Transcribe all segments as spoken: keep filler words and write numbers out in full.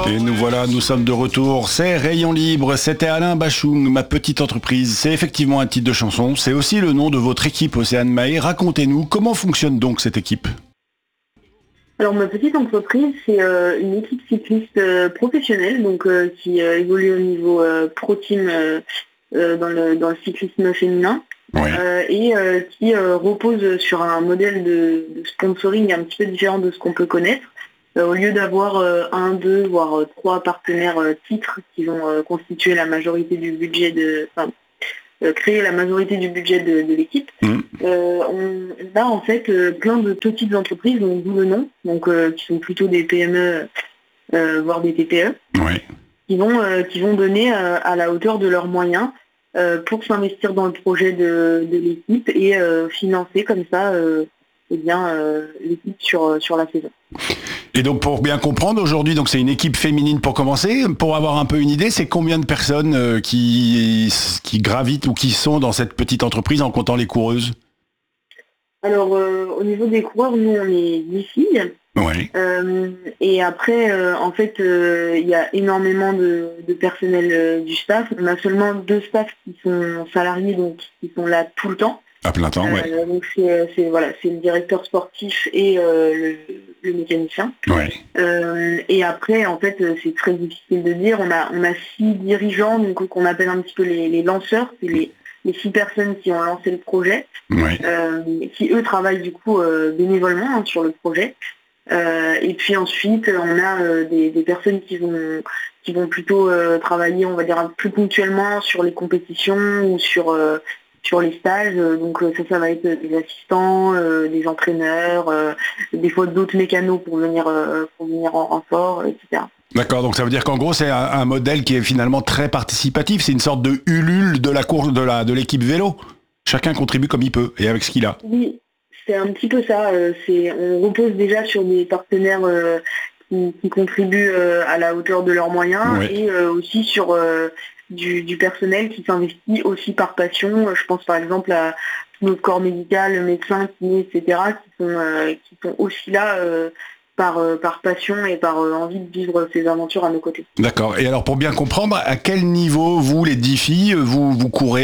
Et nous voilà, nous sommes de retour. C'est Rayon Libre, c'était Alain Bachung, ma petite entreprise. C'est effectivement un titre de chanson. C'est aussi le nom de votre équipe Océane Mahé. Racontez-nous, comment fonctionne donc cette équipe ? Alors ma petite entreprise, c'est euh, une équipe cycliste euh, professionnelle, donc euh, qui euh, évolue au niveau euh, pro team euh, euh, dans, le, dans le cyclisme féminin. Ouais. Euh, et euh, qui euh, repose sur un modèle de, de sponsoring un petit peu différent de ce qu'on peut connaître. Euh, au lieu d'avoir euh, un, deux, voire euh, trois partenaires euh, titres qui vont euh, constituer la majorité du budget de, enfin, euh, créer la majorité du budget de, de l'équipe, Mmh. euh, on a en fait euh, plein de petites entreprises, donc d'où le nom, donc euh, qui sont plutôt des P M E, euh, voire des T P E, Ouais. qui vont euh, qui vont donner euh, à la hauteur de leurs moyens euh, pour s'investir dans le projet de, de l'équipe et euh, financer comme ça euh, eh bien, euh, l'équipe sur, sur la saison. Et donc pour bien comprendre, aujourd'hui, donc c'est une équipe féminine pour commencer. Pour avoir un peu une idée, c'est combien de personnes euh, qui, qui gravitent ou qui sont dans cette petite entreprise en comptant les coureuses ? Alors euh, au niveau des coureurs, nous on est dix filles. Ouais. Euh, et après, euh, en fait, il euh, y a énormément de, de personnel euh, du staff. On a seulement deux staffs qui sont salariés, donc qui sont là tout le temps. À plein temps, ouais. Euh, donc c'est, c'est, voilà, c'est le directeur sportif et euh, le, le mécanicien. Ouais. Euh, et après, en fait, c'est très difficile de dire. On a, on a six dirigeants, donc qu'on appelle un petit peu les, les lanceurs. C'est les, les six personnes qui ont lancé le projet, Ouais. euh, qui eux travaillent du coup euh, bénévolement hein, sur le projet. Euh, et puis ensuite, on a euh, des, des personnes qui vont qui vont plutôt euh, travailler, on va dire, plus ponctuellement sur les compétitions ou sur euh, sur les stages. Donc ça, ça va être des assistants, euh, des entraîneurs, euh, des fois d'autres mécanos pour venir euh, pour venir en renfort, et cetera. D'accord, donc ça veut dire qu'en gros c'est un, un modèle qui est finalement très participatif. C'est une sorte de Ulule de la course de la de l'équipe vélo. Chacun contribue comme il peut et avec ce qu'il a. Oui. C'est un petit peu ça, euh, c'est, on repose déjà sur des partenaires euh, qui, qui contribuent euh, à la hauteur de leurs moyens Ouais. et euh, aussi sur euh, du, du personnel qui s'investit aussi par passion. Je pense par exemple à tout notre corps médical, médecins, kinés, et cetera, qui sont, euh, qui sont aussi là euh, par, euh, par passion et par euh, envie de vivre ces aventures à nos côtés. D'accord. Et alors pour bien comprendre, à quel niveau vous, les dix filles, vous, vous courez ?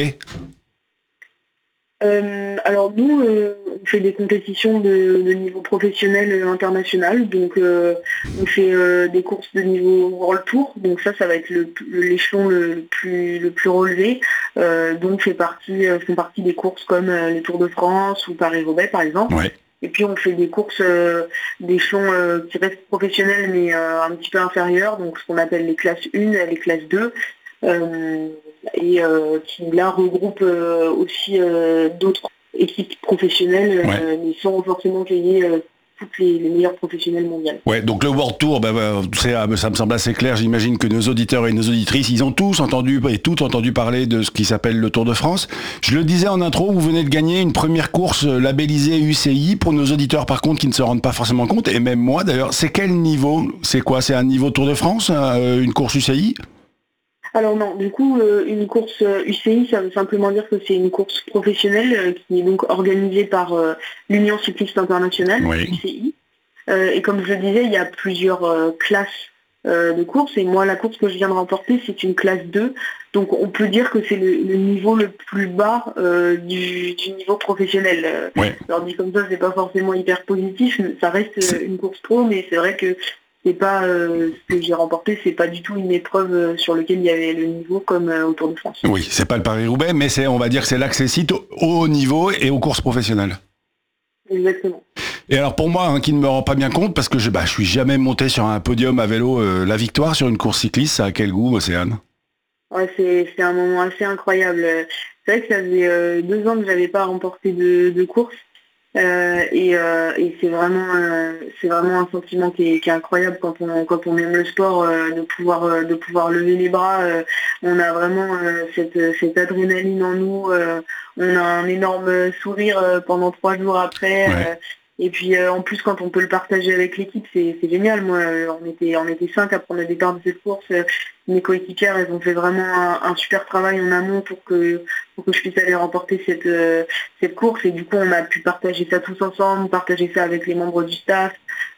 Euh, alors nous, euh, on fait des compétitions de, de niveau professionnel euh, international, donc euh, on fait euh, des courses de niveau World Tour, donc ça, ça va être le, le- l'échelon le, le plus, le plus relevé, euh, donc fait partie, euh, font partie des courses comme euh, les Tours de France ou Paris-Roubaix par exemple. Ouais. Et puis on fait des courses euh, d'échelons euh, qui restent professionnels mais euh, un petit peu inférieurs, donc ce qu'on appelle les classes un et les classes deux. Euh, et euh, qui là regroupe euh, aussi euh, d'autres équipes professionnelles, Ouais. euh, mais sans forcément payer euh, toutes les, les meilleures professionnelles mondiales. Ouais, donc le World Tour, bah, bah, c'est, ça me semble assez clair. J'imagine que nos auditeurs et nos auditrices, ils ont tous entendu et toutes entendu parler de ce qui s'appelle le Tour de France. Je le disais en intro, vous venez de gagner une première course labellisée U C I. Pour nos auditeurs, par contre, qui ne se rendent pas forcément compte, et même moi d'ailleurs, c'est quel niveau ? C'est quoi ? C'est un niveau Tour de France ? euh, Une course U C I ? Alors non, du coup, euh, une course euh, U C I, ça veut simplement dire que c'est une course professionnelle euh, qui est donc organisée par euh, l'Union cycliste internationale, Oui. U C I. Euh, et comme je le disais, il y a plusieurs euh, classes euh, de course. Et moi, la course que je viens de remporter, c'est une classe deux. Donc on peut dire que c'est le, le niveau le plus bas euh, du, du niveau professionnel. Euh, Ouais. Alors dit comme ça, c'est pas forcément hyper positif. Ça reste euh, une course pro, mais c'est vrai que c'est pas euh, ce que j'ai remporté, c'est pas du tout une épreuve euh, sur laquelle il y avait le niveau comme euh, au Tour de France. Oui, c'est pas le Paris-Roubaix, mais c'est, on va dire que c'est l'accessite au haut niveau et aux courses professionnelles. Exactement. Et alors pour moi, hein, qui ne me rend pas bien compte, parce que je, bah, je suis jamais monté sur un podium à vélo, euh, la victoire sur une course cycliste, ça a quel goût, Océane ? Ouais, c'est, c'est un moment assez incroyable. C'est vrai que ça faisait euh, deux ans que j'avais pas remporté de, de course. Euh, et, euh, et c'est vraiment euh, c'est vraiment un sentiment qui est, qui est incroyable quand on quand on aime le sport, euh, de pouvoir euh, de pouvoir lever les bras. Euh, on a vraiment euh, cette, cette adrénaline en nous. Euh, on a un énorme sourire euh, pendant trois jours après. Ouais. Euh, et puis euh, en plus quand on peut le partager avec l'équipe, c'est, c'est génial. Moi, euh, on était on était cinq à prendre le départ de cette course. Euh, mes coéquipières, elles ont fait vraiment un, un super travail en amont pour que pour que je puisse aller remporter cette euh, cette course, et du coup on a pu partager ça tous ensemble, partager ça avec les membres du staff,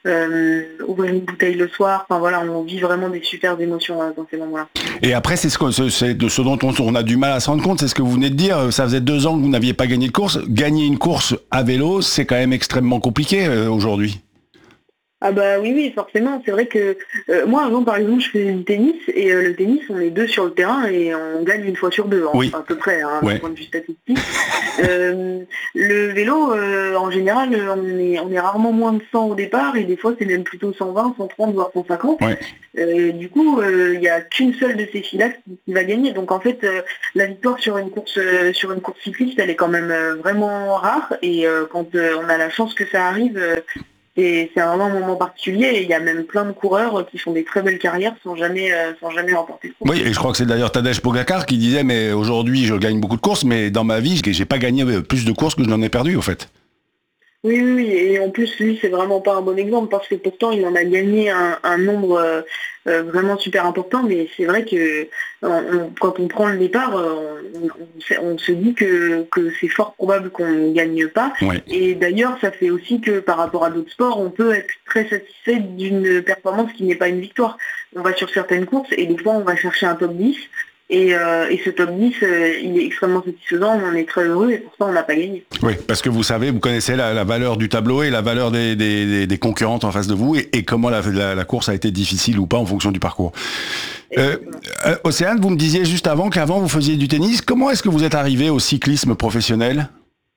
euh, ouvrir une bouteille le soir. Enfin voilà, on vit vraiment des super émotions euh, dans ces moments-là. Et après, c'est, ce que, c'est de ce dont on, on a du mal à se rendre compte, c'est ce que vous venez de dire. Ça faisait deux ans que vous n'aviez pas gagné de course. Gagner une course à vélo, c'est quand même extrêmement compliqué euh, aujourd'hui. Ah bah oui, oui, forcément. C'est vrai que euh, moi, avant, par exemple, je faisais du tennis, et euh, le tennis, on est deux sur le terrain et on gagne une fois sur deux, hein, oui. à peu près, hein, ouais. d'un point de vue statistique. euh, le vélo, euh, en général, on est, on est rarement moins de cent au départ, et des fois, c'est même plutôt cent vingt, cent trente, voire cent cinquante. Ouais. Euh, du coup, il euh, n'y a qu'une seule de ces filles-là qui, qui va gagner. Donc en fait, euh, la victoire sur une course euh, sur une course cycliste, elle est quand même euh, vraiment rare. Et euh, quand euh, on a la chance que ça arrive, euh, Et c'est vraiment un moment particulier, et il y a même plein de coureurs qui font des très belles carrières sans jamais, euh, sans jamais remporter de course. Oui, et je crois que c'est d'ailleurs Tadej Pogacar qui disait, mais aujourd'hui je gagne beaucoup de courses, mais dans ma vie, j'ai pas gagné plus de courses que je n'en ai perdu, au fait. Oui, oui, oui, et en plus, lui, c'est vraiment pas un bon exemple, parce que pourtant, il en a gagné un, un nombre euh, euh, vraiment super important, mais c'est vrai que on, on, quand on prend le départ, on, on, on se dit que, que c'est fort probable qu'on ne gagne pas. Ouais. Et d'ailleurs, ça fait aussi que par rapport à d'autres sports, on peut être très satisfait d'une performance qui n'est pas une victoire. On va sur certaines courses, et des fois, on va chercher un top dix. Et, euh, et ce top dix, euh, il est extrêmement satisfaisant, on est très heureux, et pourtant on n'a pas gagné. Oui, parce que vous savez, vous connaissez la, la valeur du tableau et la valeur des, des, des concurrentes en face de vous, et, et comment la, la, la course a été difficile ou pas en fonction du parcours. Euh, euh, Océane, vous me disiez juste avant qu'avant vous faisiez du tennis. Comment est-ce que vous êtes arrivé au cyclisme professionnel ?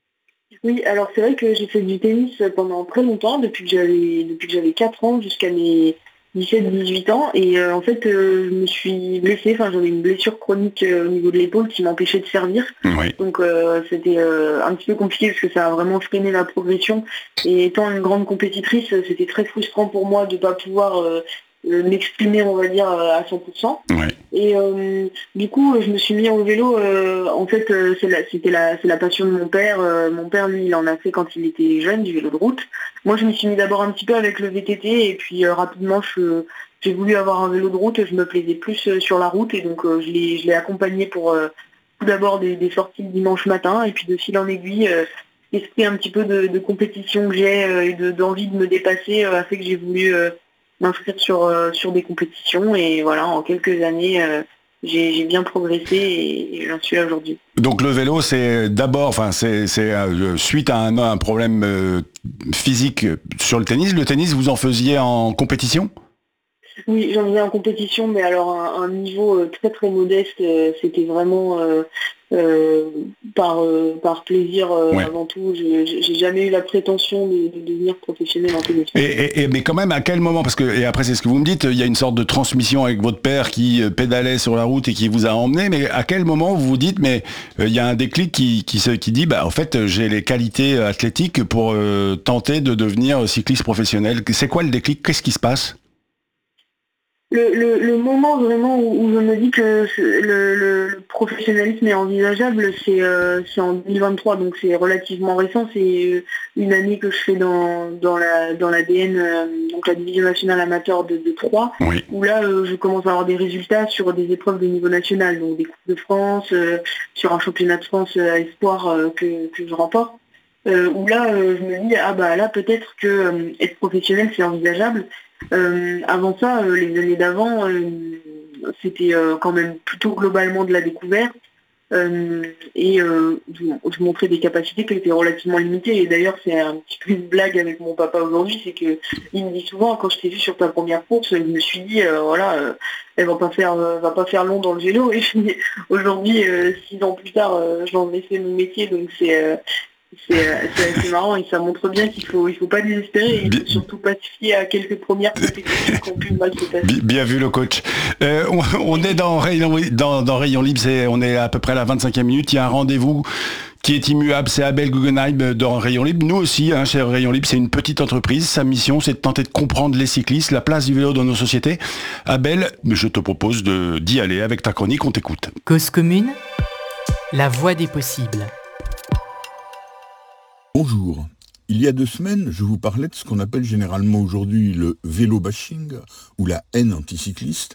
Oui, alors c'est vrai que j'ai fait du tennis pendant très longtemps, depuis que j'avais depuis que j'avais quatre ans jusqu'à mes dix-sept dix-huit ans, et euh, en fait euh, je me suis blessée, enfin j'avais une blessure chronique euh, au niveau de l'épaule qui m'empêchait de servir. Oui. Donc euh, c'était euh, un petit peu compliqué parce que ça a vraiment freiné la progression, et étant une grande compétitrice, c'était très frustrant pour moi de ne pas pouvoir euh, euh, m'exprimer, on va dire, à cent pour cent. Oui. Et euh, du coup, je me suis mis au vélo. Euh, en fait, euh, c'est la, c'était la, c'est la passion de mon père. Euh, mon père, lui, il en a fait quand il était jeune, du vélo de route. Moi, je me suis mis d'abord un petit peu avec le V T T, et puis euh, rapidement, je, j'ai voulu avoir un vélo de route. Je me plaisais plus euh, sur la route, et donc euh, je l'ai, je l'ai accompagné pour euh, tout d'abord des, des sorties le dimanche matin, et puis de fil en aiguille, euh, l'esprit un petit peu de, de compétition que j'ai euh, et de, d'envie de me dépasser euh, a fait que j'ai voulu euh, m'inscrire sur, euh, sur des compétitions, et voilà, en quelques années, euh, j'ai, j'ai bien progressé, et, et j'en suis là aujourd'hui. Donc le vélo, c'est d'abord, enfin c'est, c'est euh, suite à un, un problème euh, physique sur le tennis. Le tennis, vous en faisiez en compétition ? Oui, j'en faisais en compétition, mais alors un, un niveau euh, très très modeste. Euh, c'était vraiment euh, euh, par, euh, par plaisir euh, ouais. avant tout. Je, j'ai jamais eu la prétention de, de devenir professionnel en tennis. Et, et, et, mais quand même, à quel moment ? Parce que, et après c'est ce que vous me dites, il y a une sorte de transmission avec votre père qui pédalait sur la route et qui vous a emmené, mais à quel moment vous vous dites, mais euh, il y a un déclic qui, qui, se, qui dit, bah en fait j'ai les qualités athlétiques pour euh, tenter de devenir cycliste professionnel. C'est quoi le déclic ? Qu'est-ce qui se passe ? Le, le, le moment vraiment où, où je me dis que le, le, le professionnalisme est envisageable, c'est, euh, c'est en deux mille vingt-trois, donc c'est relativement récent. C'est une année que je fais dans, dans, la, dans l'A D N, euh, donc la division nationale amateur de, de Troyes, oui. où là euh, je commence à avoir des résultats sur des épreuves de niveau national, donc des Coupes de France, euh, sur un championnat de France à euh, espoir euh, que, que je remporte. Euh, où là euh, je me dis, ah bah là peut-être que euh, être professionnel c'est envisageable. Euh, avant ça, euh, les années d'avant, euh, c'était euh, quand même plutôt globalement de la découverte, euh, et euh, je, je montrais des capacités qui étaient relativement limitées. Et d'ailleurs, c'est un petit peu une blague avec mon papa aujourd'hui, c'est que il me dit souvent, quand je t'ai vu sur ta première course, je me suis dit, euh, voilà, euh, elle va pas faire, euh, va pas faire long dans le vélo. Et puis, aujourd'hui, euh, six ans plus tard, euh, j'en ai fait mon métier, donc c'est euh, C'est, c'est assez marrant, et ça montre bien qu'il faut, il faut pas désespérer, et il faut surtout pas se fier à quelques premières compétitions qui ont pu mal se passer. Bien, bien vu le coach. Euh, on, on est dans Rayon, dans, dans Rayon Libre, c'est, on est à peu près à la vingt-cinquième minute, il y a un rendez-vous qui est immuable, c'est Abel Guggenheim dans Rayon Libre. Nous aussi, hein, chez Rayon Libre, c'est une petite entreprise. Sa mission, c'est de tenter de comprendre les cyclistes, la place du vélo dans nos sociétés. Abel, je te propose de, d'y aller avec ta chronique, on t'écoute. Cause commune, la voie des possibles. Bonjour. Il y a deux semaines, je vous parlais de ce qu'on appelle généralement aujourd'hui le vélo bashing ou la haine anticycliste,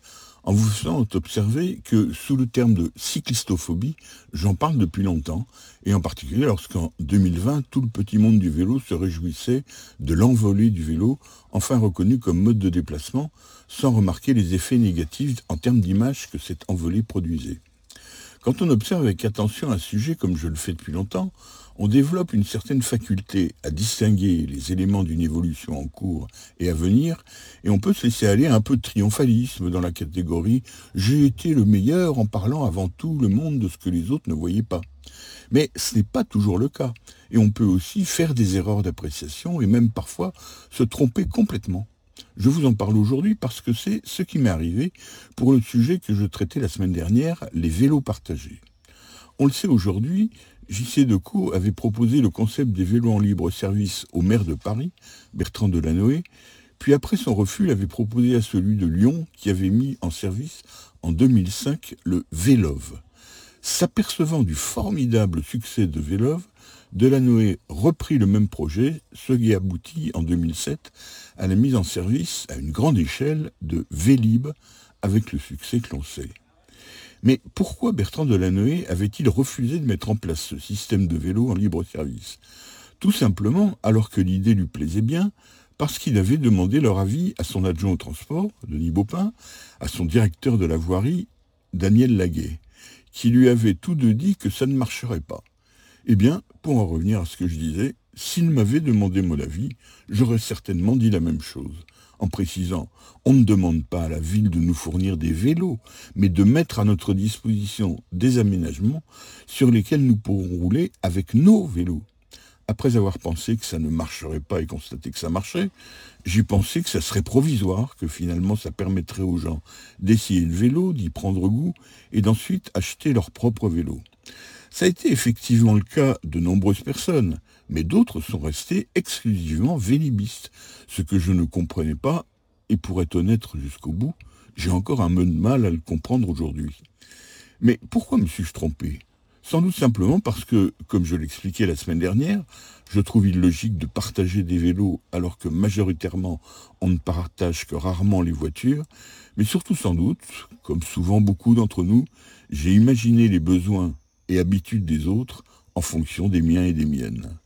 en vous faisant observer que sous le terme de cyclistophobie, j'en parle depuis longtemps, et en particulier lorsqu'en deux mille vingt, tout le petit monde du vélo se réjouissait de l'envolée du vélo, enfin reconnu comme mode de déplacement, sans remarquer les effets négatifs en termes d'image que cette envolée produisait. Quand on observe avec attention un sujet comme je le fais depuis longtemps, on développe une certaine faculté à distinguer les éléments d'une évolution en cours et à venir, et on peut se laisser aller un peu de triomphalisme dans la catégorie « j'ai été le meilleur en parlant avant tout le monde de ce que les autres ne voyaient pas ». Mais ce n'est pas toujours le cas, et on peut aussi faire des erreurs d'appréciation et même parfois se tromper complètement. Je vous en parle aujourd'hui parce que c'est ce qui m'est arrivé pour le sujet que je traitais la semaine dernière, les vélos partagés. On le sait aujourd'hui, J C Decaux avait proposé le concept des vélos en libre service au maire de Paris, Bertrand Delanoë, puis après son refus, l'avait proposé à celui de Lyon qui avait mis en service en deux mille cinq le Vélove. S'apercevant du formidable succès de Vélove, Delanoë reprit le même projet, ce qui aboutit en deux mille sept à la mise en service à une grande échelle de Vélib avec le succès que l'on sait. Mais pourquoi Bertrand Delanoë avait-il refusé de mettre en place ce système de vélo en libre service ? Tout simplement, alors que l'idée lui plaisait bien, parce qu'il avait demandé leur avis à son adjoint au transport, Denis Baupin, à son directeur de la voirie, Daniel Laguet, qui lui avaient tous deux dit que ça ne marcherait pas. Eh bien, pour en revenir à ce que je disais, s'il m'avait demandé mon avis, j'aurais certainement dit la même chose, en précisant « on ne demande pas à la ville de nous fournir des vélos, mais de mettre à notre disposition des aménagements sur lesquels nous pourrons rouler avec nos vélos ». Après avoir pensé que ça ne marcherait pas et constaté que ça marchait, j'ai pensé que ça serait provisoire, que finalement ça permettrait aux gens d'essayer le vélo, d'y prendre goût et d'ensuite acheter leur propre vélo. Ça a été effectivement le cas de nombreuses personnes, mais d'autres sont restés exclusivement vélibistes, ce que je ne comprenais pas, et pour être honnête jusqu'au bout, j'ai encore un peu de mal à le comprendre aujourd'hui. Mais pourquoi me suis-je trompé ? Sans doute simplement parce que, comme je l'expliquais la semaine dernière, je trouve illogique de partager des vélos alors que majoritairement on ne partage que rarement les voitures, mais surtout sans doute, comme souvent beaucoup d'entre nous, j'ai imaginé les besoins et habitudes des autres en fonction des miens et des miennes.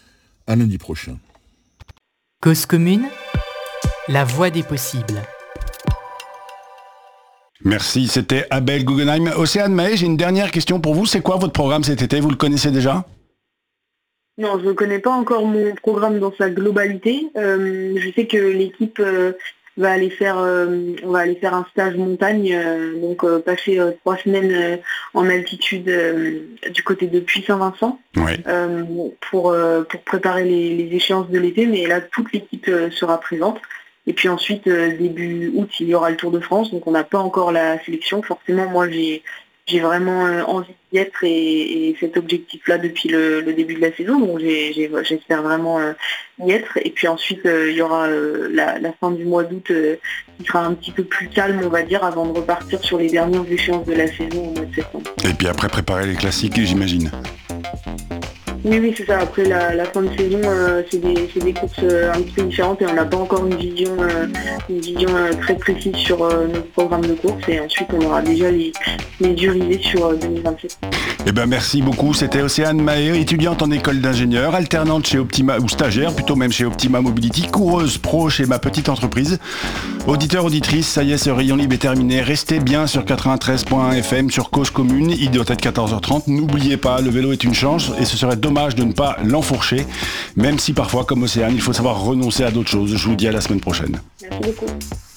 À lundi prochain. Cause commune, la voie des possibles. Merci, c'était Abel Guggenheim. Océane Mahé, j'ai une dernière question pour vous. C'est quoi votre programme cet été ? Vous le connaissez déjà ? Non, je ne connais pas encore mon programme dans sa globalité. Euh, je sais que l'équipe euh, va aller faire, euh, on va aller faire un stage montagne, euh, donc euh, passer euh, trois semaines euh, en altitude euh, du côté de Puy-Saint-Vincent Oui. euh, pour, euh, pour préparer les, les échéances de l'été. Mais là, toute l'équipe euh, sera présente. Et puis ensuite, euh, début août, il y aura le Tour de France, donc on n'a pas encore la sélection. Forcément, moi, j'ai, j'ai vraiment euh, envie d'y être et, et cet objectif-là depuis le, le début de la saison, donc j'ai, j'ai, j'espère vraiment euh, y être. Et puis ensuite, euh, il y aura euh, la, la fin du mois d'août euh, qui sera un petit peu plus calme, on va dire, avant de repartir sur les dernières échéances de la saison au mois de septembre. Et puis après, préparer les classiques, j'imagine. Oui, oui, c'est ça. Après la, la fin de saison, euh, c'est, des, c'est des courses euh, un petit peu différentes et on n'a pas encore une vision, euh, une vision euh, très précise sur euh, notre programme de course. Et ensuite, on aura déjà les, les yeux rivés sur euh, deux mille vingt-sept. Eh ben merci beaucoup. C'était Océane Mahé, étudiante en école d'ingénieur, alternante chez Optima, ou stagiaire plutôt même chez Optima Mobility, coureuse pro chez ma petite entreprise. Auditeur, auditrice, ça y est, ce rayon libre est terminé. Restez bien sur quatre-vingt-treize point un F M sur Cause Commune. Il doit être quatorze heures trente. N'oubliez pas, le vélo est une chance et ce serait dommage de ne pas l'enfourcher, même si parfois, comme Océane, il faut savoir renoncer à d'autres choses. Je vous dis à la semaine prochaine. Merci beaucoup.